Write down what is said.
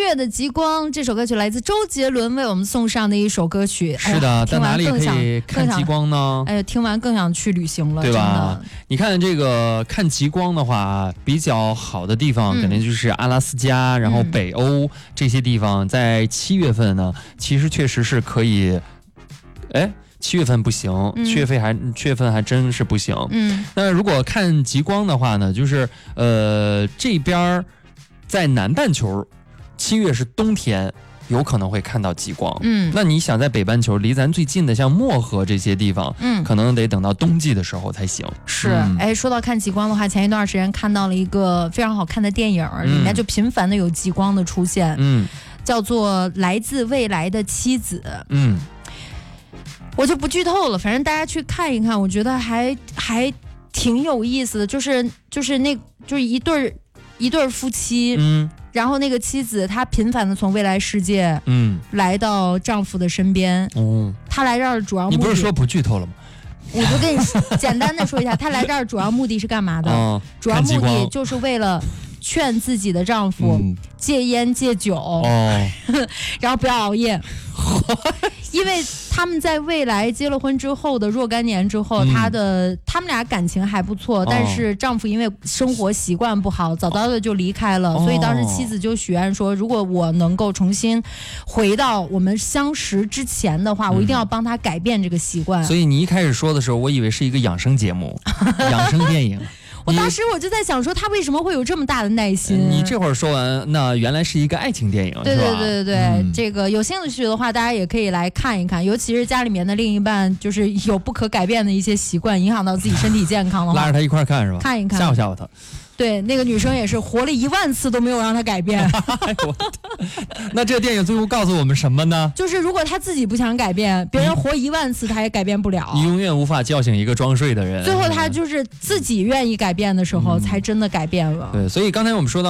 月的极光这首歌曲来自周杰伦为我们送上的一首歌曲。 是的，在哪里可以看极光呢？ 哎呀，听完更想去旅行了， 对吧？ 真的。 你看这个看极光的话，比较好的地方肯定就是阿拉斯加，然后北欧这些地方，在7月份呢，其实确实是可以。7月份不行，7月份还真是不行。那如果看极光的话呢，就是这边在南半球，7月是冬天，有可能会看到极光。那你想在北半球离咱最近的像漠河这些地方，可能得等到冬季的时候才行。 是，说到看极光的话，前一段时间看到了一个非常好看的电影，里面就频繁的有极光的出现，叫做《来自未来的妻子》。我就不剧透了，反正大家去看一看，我觉得还挺有意思的，就是一对夫妻，然后那个妻子她频繁的从未来世界，来到丈夫的身边，她来这儿主要目的， 你不是说不剧透了吗？ 我就跟你简单的说一下，她来这儿主要目的是干嘛的？主要目的就是为了劝自己的丈夫戒烟戒酒，然后不要熬夜。因为他们在未来结了婚之后的若干年之后，他们俩感情还不错，但是丈夫因为生活习惯不好，早早的就离开了，所以当时妻子就许愿说，如果我能够重新回到我们相识之前的话，我一定要帮他改变这个习惯。 所以你一开始说的时候，我以为是一个养生节目，养生电影。 我当时我就在想说，他为什么会有这么大的耐心？ 你这会儿说完，那原来是一个爱情电影， 对对对对对，这个有兴趣的话，大家也可以来看一看，尤其是家里面的另一半，就是有不可改变的一些习惯，影响到自己身体健康的话， 拉着他一块看是吧？ 看一看， 吓唬吓唬他。 对，那个女生也是活了10000次都没有让她改变。 那这个电影最后告诉我们什么呢？ 就是如果她自己不想改变，别人活10000次她也改变不了。 你永远无法叫醒一个装睡的人。 最后她就是自己愿意改变的时候，才真的改变了。 对，所以刚才我们说到。